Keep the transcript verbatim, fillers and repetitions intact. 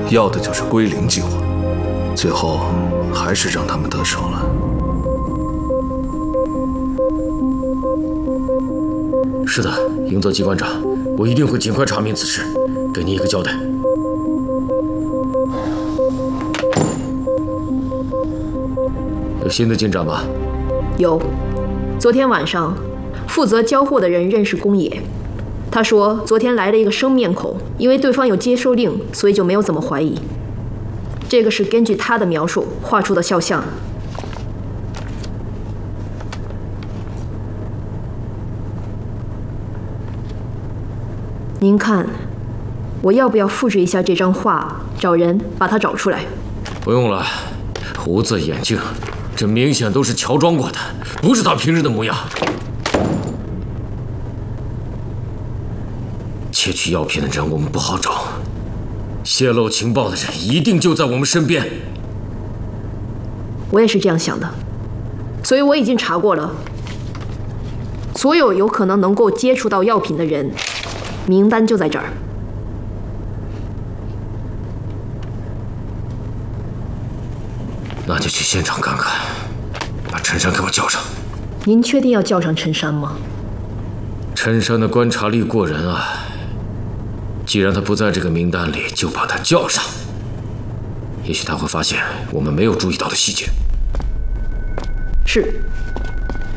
要的就是归零计划，最后还是让他们得手了。 是的，营泽机关长，我一定会尽快查明此事，给您一个交代。有新的进展吗？ 有，昨天晚上，负责交货的人认识宫野。 他说，昨天来了一个生面孔，因为对方有接收令，所以就没有怎么怀疑。这个是根据他的描述画出的肖像。您看，我要不要复制一下这张画，找人把它找出来？ 不用了，胡子、眼镜，这明显都是乔装过的，不是他平日的模样。 窃取药品的人我们不好找，泄露情报的人一定就在我们身边。 我也是这样想的，所以我已经查过了，所有有可能能够接触到药品的人，名单就在这儿。 那就去现场看看，把陈山给我叫上。 您确定要叫上陈山吗？ 陈山的观察力过人啊。 既然他不在这个名单里，就把他叫上。也许他会发现我们没有注意到的细节。 是。